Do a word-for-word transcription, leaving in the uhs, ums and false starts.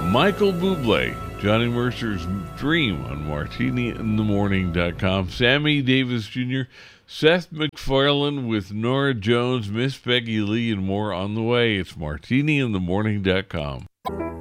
Michael Bublé, Johnny Mercer's Dream on martini in the morning dot com. Sammy Davis Junior, Seth MacFarlane with Nora Jones, Miss Peggy Lee, and more on the way. It's martini in the morning dot com.